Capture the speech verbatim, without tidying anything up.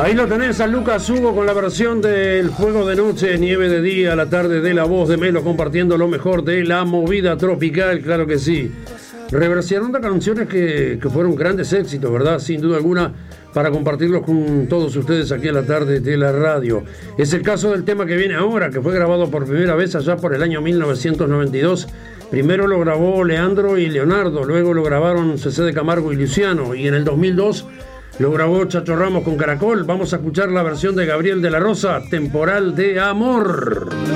Ahí lo tenés a Lucas Hugo con la versión del Fuego de Noche, Nieve de Día, La Tarde de La Voz de Melo, compartiendo lo mejor de la movida tropical, claro que sí. Reversionando canciones que, que fueron grandes éxitos, ¿verdad? Sin duda alguna, para compartirlos con todos ustedes aquí en la tarde de la radio. Es el caso del tema que viene ahora, que fue grabado por primera vez allá por el año mil novecientos noventa y dos. Primero lo grabó Leandro y Leonardo, luego lo grabaron C C de Camargo y Luciano, y en el dos mil dos lo grabó Chacho Ramos con Caracol. Vamos a escuchar la versión de Gabriel de la Rosa, Temporal de Amor.